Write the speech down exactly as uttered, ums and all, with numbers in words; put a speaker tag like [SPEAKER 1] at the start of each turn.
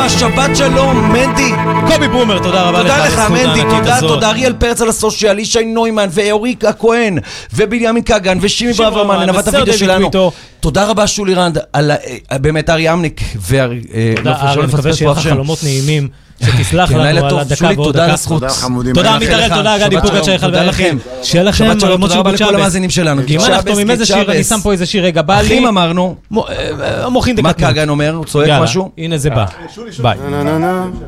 [SPEAKER 1] שבת שלום, מנדי.
[SPEAKER 2] קובי בומר, תודה רבה לך.
[SPEAKER 1] תודה לך, מנדי, תודה, תודה, אריאל פרץ על הסושיאל, ישי נוימן, ואוריק הכהן, ובנימין קגן, ושימי ברוורמן, לנווט הוידאו שלנו. תודה רבה, שולי רנד, באמת ארי אמניק,
[SPEAKER 2] תודה, אני מקווה שיהיה לך חלומות נעימים, שתסלח לנו על הדקה ועוד דקה. תודה עמיתרל, תודה גדי פוגת שייכל ולכם. שיהיה לכם,
[SPEAKER 1] תודה רבה לכל המאזינים שלנו.
[SPEAKER 2] אם אנחנו עם איזה שיר, אני שם פה איזה שיר רגע, בא לי.
[SPEAKER 1] אחים אמרנו.
[SPEAKER 2] מוחין דקה.
[SPEAKER 1] מה קגן אומר? הוא צועק משהו?
[SPEAKER 2] הנה זה בא. ביי.